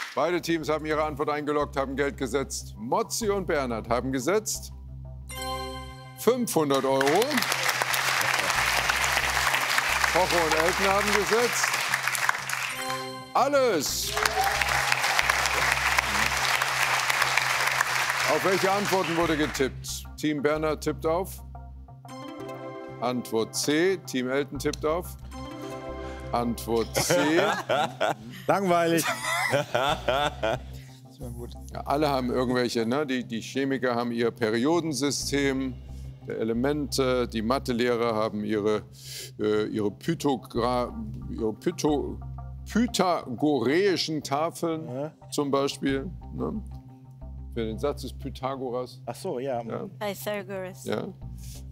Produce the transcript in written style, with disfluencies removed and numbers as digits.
Beide Teams haben ihre Antwort eingeloggt, haben Geld gesetzt. Motzi und Bernhard haben gesetzt 500 €. Kocho und Elton haben gesetzt alles. Auf welche Antworten wurde getippt? Team Bernhard tippt auf. Antwort C. Team Elton tippt auf. Antwort C. Langweilig. Ja, alle haben irgendwelche, ne? Die Chemiker haben ihr Periodensystem der Elemente, die Mathelehrer haben ihre pythagoreischen Tafeln zum Beispiel. Ne? Für den Satz des Pythagoras. Ach so, ja. Ja. Pythagoras. Ja.